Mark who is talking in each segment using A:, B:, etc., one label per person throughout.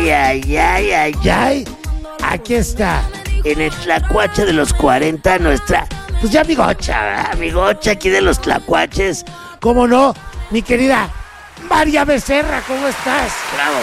A: ay. Aquí está, en el tlacuache de los 40, nuestra, pues ya amigocha, ¿verdad? Amigocha aquí de los tlacuaches. ¿Cómo no? Mi querida María Becerra, ¿cómo estás?
B: Bravo.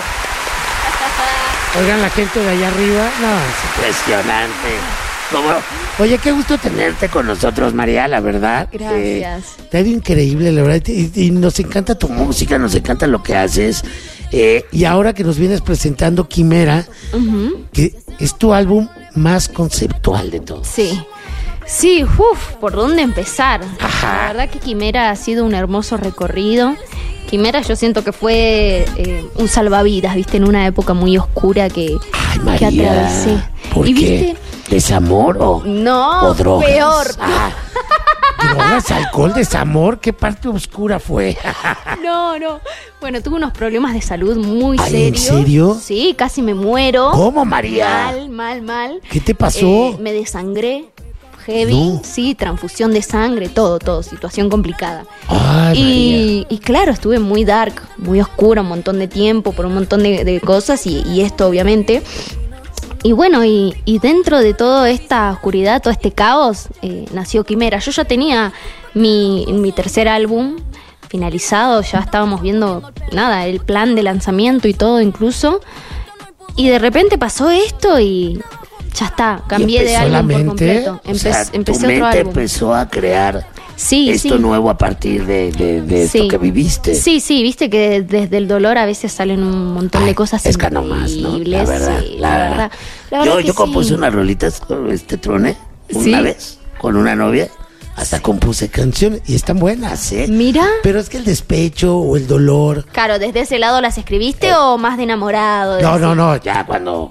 A: Oigan, la gente de allá arriba, no, es impresionante. ¿Cómo? Oye, qué gusto tenerte con nosotros, María, la verdad.
C: Gracias.
A: Te ha ido increíble, la verdad, y nos encanta tu música, nos encanta lo que haces. Y ahora que nos vienes presentando Quimera, que es tu álbum más conceptual de todos.
C: Sí, ¿por dónde empezar?
A: Ajá.
C: La verdad que Quimera ha sido un hermoso recorrido. Quimera yo siento que fue un salvavidas, ¿viste? En una época muy oscura que
A: María,
C: atravesé.
A: ¿Por
C: ¿Y
A: qué?
C: viste?
A: ¿Desamor o drogas?
C: Peor.
A: ¿Drogas, alcohol, desamor? ¿Qué parte oscura fue?
C: No. Bueno, tuve unos problemas de salud muy serios.
A: ¿En serio?
C: Sí, casi me muero.
A: ¿Cómo, María?
C: Mal.
A: ¿Qué te pasó?
C: Me desangré. Heavy,
A: No.
C: sí, transfusión de sangre, todo, situación complicada.
A: Ay,
C: Y claro, estuve muy dark, muy oscura un montón de tiempo, por un montón de cosas y esto obviamente. Y bueno, y dentro de toda esta oscuridad, todo este caos, nació Quimera. Yo ya tenía mi tercer álbum finalizado, ya estábamos viendo, el plan de lanzamiento y todo incluso. Y de repente pasó esto y ya está, cambié de álbum por completo.
A: Empecé
C: Empecé
A: tu mente
C: otro álbum.
A: empezó a crear
C: Sí.
A: nuevo a partir de esto que viviste.
C: Sí, viste que desde el dolor a veces salen un montón de cosas
A: es que nomás, ¿no?
C: increíbles.
A: La verdad. Yo compuse unas rolitas con Trone una vez con una novia. Hasta compuse canciones y están buenas, ¿eh?
C: Mira.
A: Pero es que el despecho o el dolor.
C: Claro, ¿desde ese lado las escribiste o más de enamorado?
A: No, ya cuando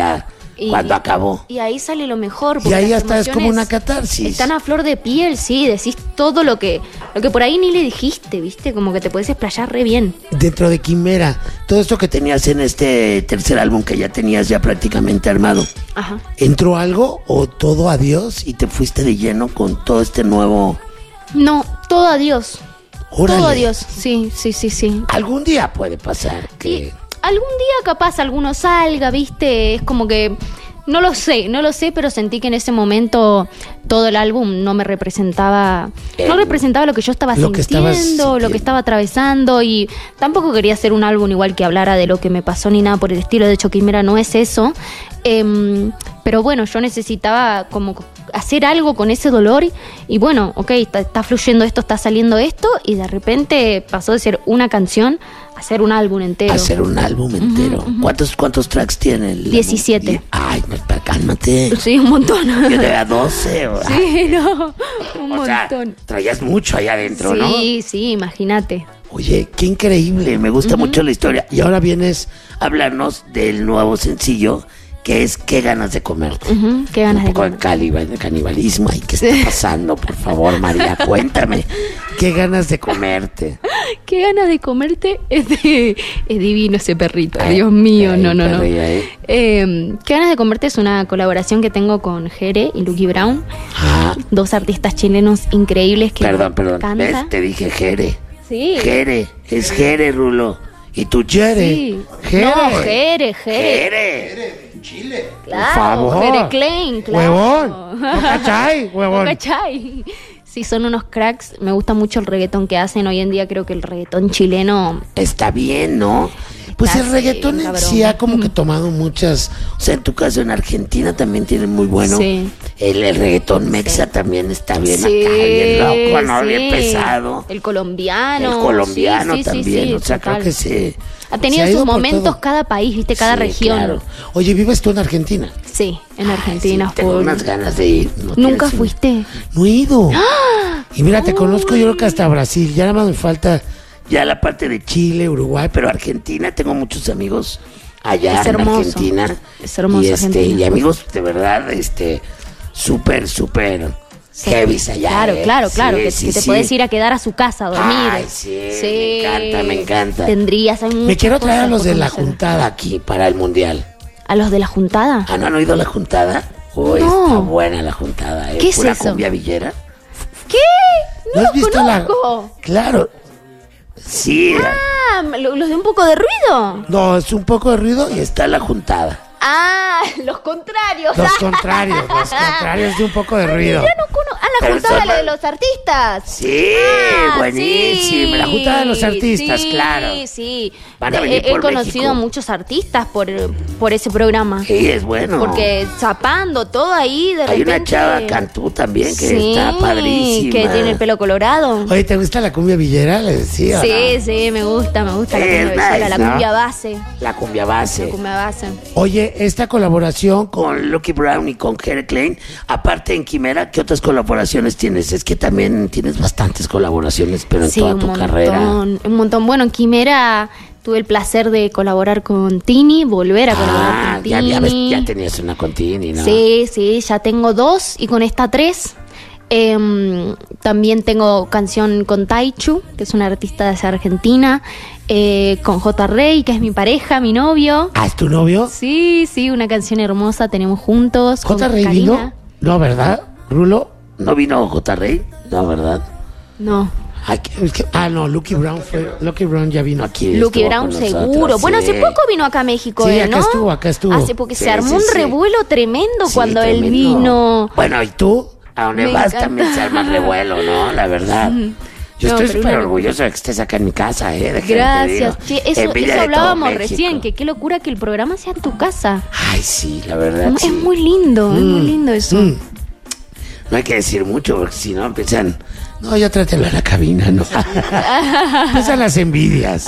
A: acabó.
C: Y ahí sale lo mejor.
A: Y ahí
C: las
A: hasta es como
C: emociones
A: una catarsis.
C: Están a flor de piel, sí, decís todo lo que por ahí ni le dijiste, ¿viste? Como que te podés explayar re bien.
A: Dentro de Quimera, todo esto que tenías en este tercer álbum que ya tenías ya prácticamente armado,
C: Ajá.
A: ¿entró algo o todo adiós y te fuiste de lleno con todo este nuevo?
C: No, todo adiós.
A: Órale.
C: Todo adiós, sí.
A: Algún día puede pasar que...
C: Y algún día capaz alguno salga, ¿viste? Es como que... No lo sé, pero sentí que en ese momento todo el álbum no me representaba... No representaba lo que yo estaba
A: lo que estabas
C: sintiendo, lo que estaba atravesando. Y tampoco quería hacer un álbum igual que hablara de lo que me pasó ni nada por el estilo. De hecho, Quimera no es eso. Pero bueno, yo necesitaba como hacer algo con ese dolor. Y bueno, ok, está fluyendo esto, está saliendo esto. Y de repente pasó de ser una canción a hacer un álbum entero. ¿Cuántos tracks tiene el
A: 17.
C: álbum?
A: Ay, no, cálmate.
C: Sí, un montón.
A: Yo tenía 12.
C: Sí, no, un
A: o
C: montón.
A: sea, traías mucho allá adentro, ¿no?
C: Sí, imagínate.
A: Oye, qué increíble, me gusta mucho la historia. Y ahora vienes a hablarnos del nuevo sencillo, que es ¿Qué ganas de comerte?
C: Qué ganas
A: un poco
C: de comer.
A: de canibalismo. ¿Y qué está pasando? Por favor, María, cuéntame. ¿Qué ganas de comerte?
C: Qué ganas de comerte es divino ese perrito. Dios mío, no. Qué ganas de comerte es una colaboración que tengo con Jere y Lucky Brown. Dos artistas chilenos increíbles que
A: Perdón.
C: me encanta.
A: ¿Ves? Te dije Jere.
C: Sí.
A: Jere, es Jere, Rulo. ¿Y tú, Jere?
C: Sí.
A: Jere.
C: No, Jere.
A: Jere.
D: Chile.
C: Claro,
A: Por favor.
C: Jere Klein, claro.
A: Huevón. ¿No cachai? Huevón.
C: ¿No cachai? Sí, son unos cracks. Me gusta mucho el reggaetón que hacen. Hoy en día creo que el reggaetón chileno...
A: Está bien, ¿no? Pues el reggaetón en sí ha como que tomado muchas... O sea, en tu caso en Argentina también tienen muy bueno.
C: Sí.
A: El reggaetón mexa también está bien acá, bien loco, ¿no?
C: Sí.
A: Bien pesado.
C: El colombiano.
A: El colombiano
C: Sí,
A: también. O sea,
C: total.
A: creo que sí.
C: Ha tenido
A: Se ido
C: sus
A: por
C: momentos
A: todo.
C: cada país, ¿viste? Cada
A: Sí,
C: región.
A: claro. Oye, ¿vives tú en Argentina?
C: Sí, en Argentina.
A: Sí, tengo
C: full.
A: unas ganas de ir. ¿No
C: ¿Nunca
A: tienes una?
C: fuiste?
A: No he ido. Y mira, te conozco yo creo que hasta Brasil. Ya nada más me falta ya la parte de Chile, Uruguay, pero Argentina, tengo muchos amigos allá
C: Es
A: en
C: hermoso.
A: Argentina.
C: Es hermoso
A: y
C: Argentina.
A: y amigos de verdad, súper heavy allá.
C: Claro,
A: Sí,
C: que
A: sí,
C: te
A: sí.
C: podés ir a quedar a su casa a dormir.
A: Ay, sí, me encanta.
C: Tendrías, hay
A: Me
C: muchas
A: quiero traer a
C: cosas
A: los
C: por
A: de la
C: conocer.
A: juntada aquí para el mundial.
C: ¿A los de la juntada?
A: ¿No han oído la juntada? Uy,
C: No.
A: está buena la juntada.
C: ¿Qué es
A: Pura
C: eso?
A: cumbia villera.
C: ¿Qué?
A: ¿No
C: No
A: has visto
C: conozco.
A: Claro. Sí.
C: los de un poco de ruido.
A: No, es un poco de ruido y está la juntada.
C: Ah, los contrarios.
A: Los contrarios de un poco de ruido.
C: Ya no la juntada la de los artistas.
A: Sí, buenísimo.
C: Sí,
A: la juntada de los artistas,
C: sí,
A: claro.
C: Sí,
A: Van a venir por
C: he conocido
A: México.
C: a muchos artistas por ese programa.
A: Sí, es bueno.
C: Porque zapando todo ahí de
A: Hay
C: repente.
A: una chava Cantú también que
C: Sí,
A: está padrísima.
C: que tiene el pelo colorado.
A: Oye, ¿te gusta la cumbia villera? Le decía.
C: Sí, me gusta la cumbia villera, la cumbia base.
A: La cumbia base.
C: La cumbia base.
A: Oye, esta colaboración con Lucky Brown y con Jere Klein, aparte en Quimera, ¿qué otras colaboraciones tienes? Es que también tienes bastantes colaboraciones, pero en toda tu carrera.
C: Un montón. Bueno, en Quimera tuve el placer de colaborar con Tini, volver a colaborar con Tini.
A: Ya tenías una con Tini, ¿no?
C: Sí, ya tengo 2 y con esta 3. También tengo canción con Taichu, que es una artista de Argentina, con J. Rey, que es mi pareja, mi novio.
A: ¿Ah, es tu novio?
C: Sí, una canción hermosa tenemos juntos.
A: ¿J. Rey vino? No, ¿verdad? ¿Rulo? ¿No vino J. Rey? No, ¿verdad?
C: No.
A: No, Lucky Brown ya vino aquí.
C: Lucky Brown seguro.
A: Sí.
C: Bueno, hace poco vino acá a México,
A: sí,
C: ¿no?
A: Acá estuvo.
C: Porque se armó un revuelo tremendo cuando
A: tremendo.
C: él vino.
A: Bueno, ¿y tú? A donde vas también se arma revuelo, ¿no? La verdad. Yo estoy súper orgulloso de que estés acá en mi casa,
C: Gracias. Sí, eso hablábamos
A: México.
C: recién, que qué locura que el programa sea en tu casa.
A: Ay, sí, la verdad.
C: Es muy lindo, es muy lindo eso.
A: No hay que decir mucho, porque si no empiezan... No, ya trátelo a la cabina, ¿no? Empiezan las envidias.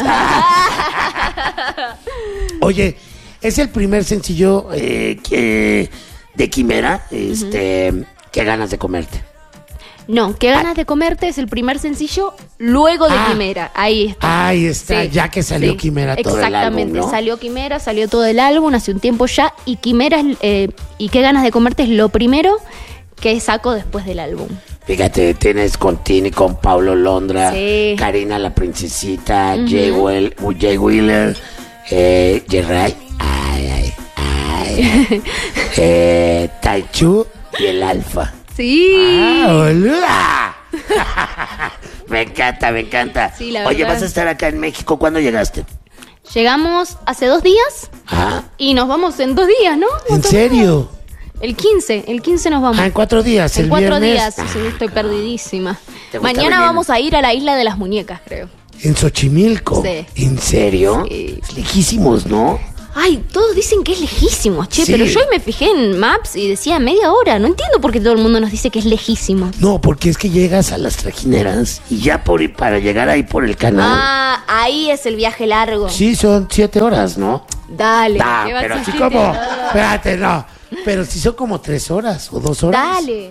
A: Oye, es el primer sencillo de Quimera, ¿Qué ganas de comerte?
C: No, ¿Qué ganas de comerte? Es el primer sencillo luego de Quimera. Ahí está.
A: Sí, ya que salió Quimera todo el álbum,
C: exactamente,
A: ¿no?
C: salió Quimera, salió todo el álbum hace un tiempo ya. Y Quimera y Qué ganas de comerte es lo primero que saco después del álbum.
A: Fíjate, tienes con Tini, con Paulo Londra,
C: Sí.
A: Karina la Princesita, Jay Wheeler, Jerry, Taichu y el Alfa.
C: Sí.
A: ¡Boluda! Me encanta.
C: Sí, la
A: Oye,
C: verdad.
A: vas a estar acá en México. ¿Cuándo llegaste?
C: Llegamos hace 2 días y nos vamos en 2 días, ¿no?
A: ¿En serio?
C: El 15 nos vamos.
A: En 4 días,
C: En
A: el
C: 4
A: viernes.
C: días, sí, estoy perdidísima.
A: ¿Te gusta
C: Mañana
A: venir?
C: vamos a ir a la Isla de las Muñecas, creo.
A: En Xochimilco.
C: Sí.
A: ¿En serio?
C: Sí.
A: Es lejísimos, ¿no?
C: Ay, todos dicen que es lejísimo, che,
A: Sí.
C: pero yo hoy me fijé en Maps y decía media hora. No entiendo por qué todo el mundo nos dice que es lejísimo.
A: No, porque es que llegas a las trajineras y ya para llegar ahí por el canal.
C: Ahí es el viaje largo.
A: Sí, son 7 horas, ¿no?
C: Dale. ¿qué vas
A: Pero
C: a
A: así
C: decir?
A: como... Espérate, no. Pero si son como 3 horas o 2 horas.
C: Dale.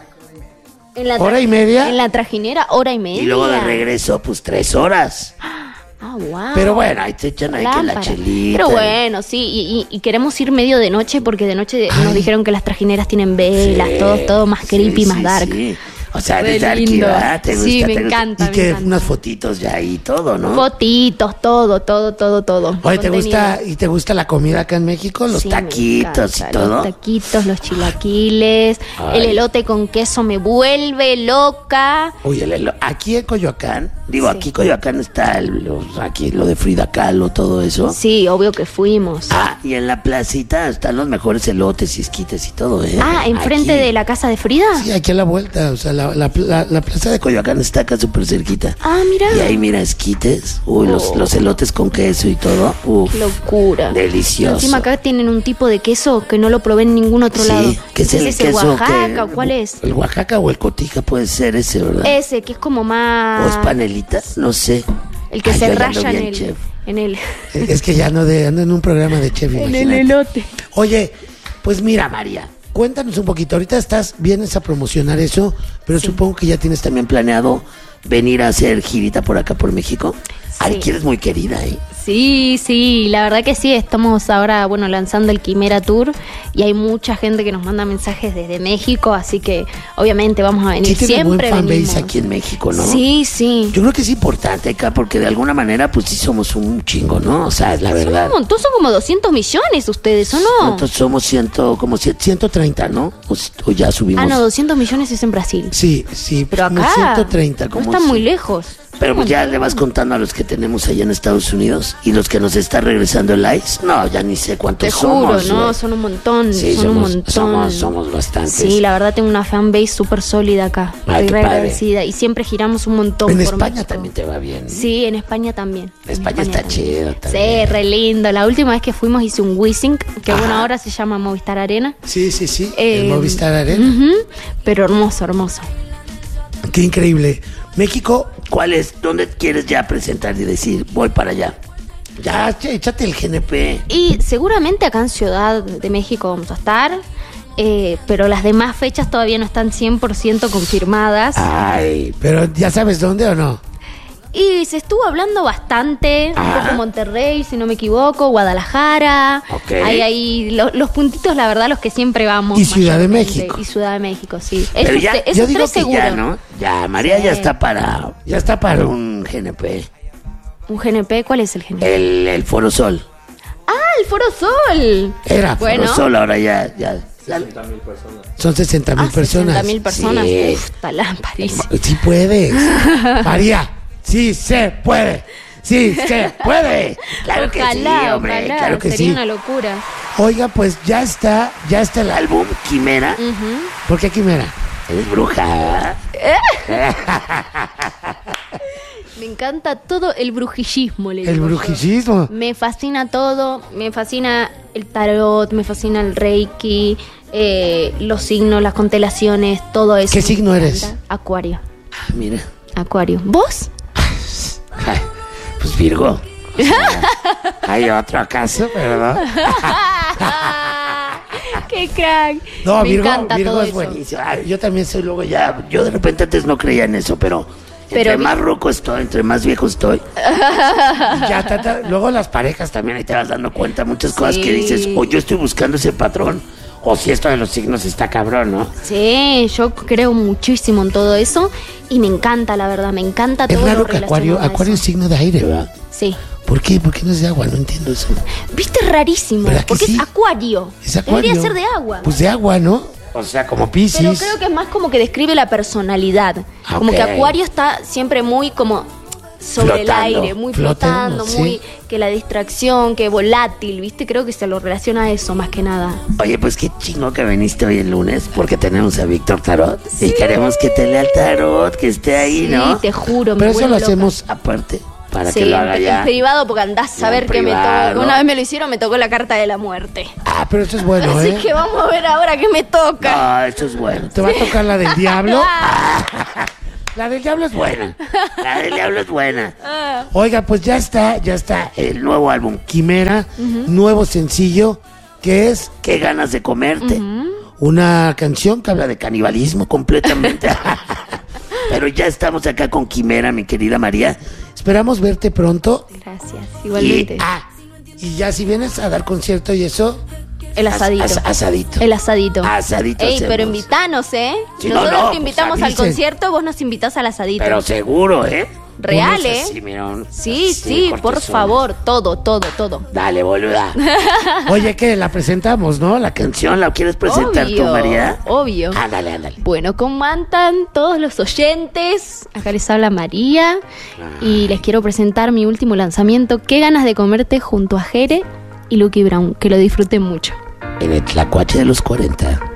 C: En la
A: ¿Hora y media?
C: En la trajinera, hora y media.
A: Y luego de regreso, pues 3 horas.
C: Wow.
A: Pero bueno, ahí te echan ahí que la
C: Lámpara.
A: chelita.
C: Pero bueno, sí, y queremos ir medio de noche porque de noche nos dijeron que las trajineras tienen velas,
A: Sí,
C: todo más creepy, más dark.
A: Sí. O sea,
C: Re
A: de dark,
C: lindo.
A: ¿verdad? ¿Te
C: Sí,
A: gusta?
C: me
A: ¿Te gusta?
C: encanta,
A: Y
C: me
A: que
C: encanta.
A: unas fotitos ya ahí, todo, ¿no?
C: Fotitos, todo.
A: Oye, ¿te
C: Contenido.
A: gusta la comida acá en México? Los
C: Sí, me
A: taquitos y
C: encanta,
A: todo.
C: Los taquitos, los chilaquiles,
A: Ay.
C: el elote con queso me vuelve loca.
A: Oye, aquí en Coyoacán, digo,
C: Sí.
A: aquí Coyoacán está aquí lo de Frida Kahlo, todo eso.
C: Sí, obvio que fuimos.
A: Y en la placita están los mejores elotes y esquites y todo, ¿eh?
C: ¿Enfrente
A: Aquí.
C: de la casa de Frida?
A: Sí, aquí a la vuelta, o sea, la plaza de Coyoacán está acá súper cerquita.
C: Mira.
A: Y ahí mira esquites, los elotes con queso y todo,
C: Locura.
A: delicioso.
C: Encima acá tienen un tipo de queso que no lo probé en ningún otro lado.
A: que es el
C: ese
A: queso
C: Oaxaca, ¿cuál es?
A: El Oaxaca o el Cotija puede ser ese, ¿verdad?
C: Ese, que es como
A: O
C: más...
A: es panelita, no sé.
C: El que
A: Ay,
C: se
A: yo ya ando
C: raya
A: bien, chef.
C: en el
A: Es que ya ando en un programa de chef,
C: en el
A: imagínate.
C: elote.
A: Oye, pues mira, María, cuéntanos un poquito. Ahorita vienes a promocionar eso, pero supongo que ya tienes también planeado venir a hacer girita por acá, por México. Ay, que eres muy querida, ¿eh?
C: Sí, la verdad que sí, estamos ahora, lanzando el Quimera Tour y hay mucha gente que nos manda mensajes desde México, así que obviamente vamos a venir
A: Sí tiene
C: siempre.
A: buen fanbase
C: venimos.
A: aquí en México, ¿no?
C: Sí.
A: Yo creo que es importante acá porque de alguna manera pues sí somos un chingo, ¿no? O sea, la verdad.
C: Un montón, son como 200 millones ustedes, ¿o no?
A: Nosotros somos 130, ¿no? O ya subimos.
C: 200 millones es en Brasil.
A: Sí,
C: Pero
A: como
C: acá
A: 130.
C: no
A: Como
C: está muy lejos.
A: Pero pues ya le vas contando a los que tenemos allá en Estados Unidos y los que nos está regresando el ICE. No, ya ni sé cuántos
C: Te juro,
A: somos.
C: ¿no? Son un montón,
A: Sí,
C: son un montón.
A: somos bastantes.
C: Sí, la verdad tengo una fanbase súper sólida acá.
A: Ay,
C: Estoy
A: qué
C: re
A: padre.
C: agradecida. Y siempre giramos un montón
A: En
C: por
A: España
C: México.
A: también te va bien.
C: Sí, en España también.
A: España está
C: también.
A: chido también.
C: Sí, re lindo. La última vez que fuimos hice un Wissing, que
A: Ajá.
C: bueno, ahora se llama Movistar Arena.
A: Sí. El Movistar Arena.
C: Ujú, pero hermoso, hermoso.
A: Qué increíble. México, ¿cuál es? ¿Dónde quieres ya presentar y decir, voy para allá? Ya, échate el GNP.
C: Y seguramente acá en Ciudad de México vamos a estar, pero las demás fechas todavía no están 100% confirmadas.
A: Ay, pero ¿ya sabes dónde o no?
C: Y se estuvo hablando bastante, un
A: Ajá.
C: poco Monterrey, si no me equivoco, Guadalajara.
A: Ok.
C: Hay ahí los puntitos, la verdad, los que siempre vamos.
A: Y Ciudad de
C: mayormente.
A: México.
C: Y Ciudad de México, sí.
A: Pero
C: Esos,
A: ya,
C: esos
A: yo digo
C: tres
A: que
C: seguro.
A: ya, ¿no? Ya, María
C: Sí.
A: ya está para un GNP.
C: ¿Un GNP? ¿Cuál es el GNP?
A: El Foro Sol.
C: ¡Ah, el Foro Sol!
A: Era
C: Bueno.
A: Foro Sol, ahora ya.
B: 60,000 personas.
A: Son 60,000 personas.
C: 60,000 personas.
A: Sí.
C: Uf, está lámparísimo.
A: Sí puedes. María, sí se puede. Sí se puede. Claro que sí, hombre.
C: ojalá,
A: Claro que
C: sería
A: sí.
C: una locura.
A: Oiga, pues ya está el álbum Quimera.
C: Ujú.
A: ¿Por qué Quimera? Eres bruja.
C: Me encanta todo el brujillismo, le
A: El
C: digo yo.
A: brujillismo.
C: Me fascina todo, me fascina el tarot, me fascina el reiki, los signos, las constelaciones, todo eso.
A: ¿Qué
C: me
A: signo
C: encanta.
A: eres?
C: Acuario.
A: Ah, mira.
C: Acuario. ¿Vos?
A: Ay, pues Virgo. O sea, ¿hay otro acaso? ¿Verdad?
C: ¡Qué crack!
A: No,
C: me
A: Virgo,
C: encanta
A: Virgo
C: todo
A: es
C: eso.
A: buenísimo. Ay, yo también soy luego ya. Yo de repente antes no creía en eso, pero
C: Pero
A: entre más ruco estoy, entre más viejo estoy. Ya, luego las parejas también ahí te vas dando cuenta muchas cosas que dices, o yo estoy buscando ese patrón, o si esto de los signos está cabrón, ¿no?
C: Sí, yo creo muchísimo en todo eso y me encanta, la verdad, me encanta
A: Es
C: todo
A: raro
C: lo
A: que Acuario
C: relacionado a
A: es
C: eso.
A: signo de aire, ¿verdad?
C: Sí.
A: ¿Por qué? ¿Por qué no es de agua? No entiendo eso.
C: ¿Viste? Rarísimo,
A: ¿Verdad que
C: porque
A: sí?
C: es acuario.
A: Es Acuario.
C: Debería ser de agua.
A: Pues de agua, ¿no? O sea, como Piscis.
C: Pero creo que es más como que describe la personalidad.
A: Ah,
C: Como
A: ok.
C: que Acuario está siempre muy como sobre el
A: Flotando,
C: aire, muy
A: flotando,
C: flotando,
A: sí.
C: muy que la distracción, que volátil, ¿viste? Creo que se lo relaciona a eso más que nada.
A: Oye, pues qué chingo que viniste hoy el lunes, porque tenemos a Víctor Tarot. Y queremos que te lea el tarot, que esté ahí, ¿no?
C: Sí, te juro, me
A: Pero eso
C: vuelvo
A: lo
C: loca.
A: hacemos aparte, para
C: Sí,
A: que lo haga
C: en
A: ya.
C: privado, porque andás
A: Ya
C: a
A: en
C: ver qué me
A: privado.
C: toca. Una vez me lo hicieron, me tocó la carta de la muerte.
A: Ah, pero eso es bueno,
C: Así
A: ¿eh?
C: que vamos a ver ahora qué me toca.
A: No, eso es bueno. ¿Te va a tocar la del diablo? La del diablo es buena. La del diablo es buena. Oiga, pues ya está el nuevo álbum Quimera, nuevo sencillo, que es Qué ganas de comerte. Una canción que habla de canibalismo completamente. Pero ya estamos acá con Quimera, mi querida María. Esperamos verte pronto.
C: Gracias, igualmente.
A: Y ya si vienes a dar concierto y eso,
C: El asadito.
A: asadito.
C: El asadito.
A: Asadito
C: Ey,
A: hacemos.
C: pero invítanos, ¿eh?
A: Sí, no,
C: Nosotros
A: no,
C: te invitamos
A: pues
C: al
A: avisen.
C: concierto, vos nos invitás al asadito.
A: Pero seguro, ¿eh?
C: Real,
A: Unos
C: ¿eh?
A: así, mira,
C: Sí,
A: así,
C: sí, por
A: cortesones.
C: favor, todo.
A: Dale, boluda. Oye, ¿qué? La presentamos, ¿no? La canción, ¿la quieres presentar tú, María?
C: Obvio.
A: Ándale.
C: Bueno, ¿cómo andan todos los oyentes? Acá les habla María y les quiero presentar mi último lanzamiento, Qué ganas de comerte, junto a Jere y Lucky Brown. Que lo disfruten mucho.
A: En el Tlacuache de los 40.